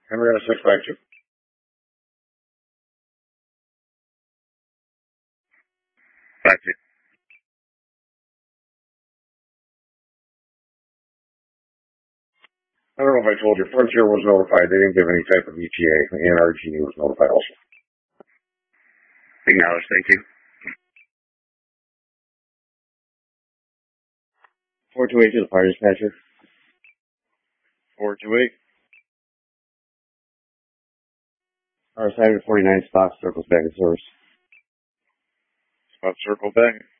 Henrietta 652. That's it. I don't know if I told you, Frontier was notified. They didn't give any type of ETA. NRG was notified also. Acknowledge, thank you. 428 to the fire dispatcher. 428. Our side of 49 spot circles back in service. Spot circle back.